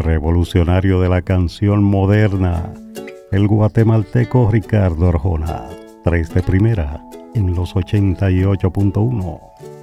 revolucionario de la canción moderna, el guatemalteco Ricardo Arjona, 3 de primera en los 88.1.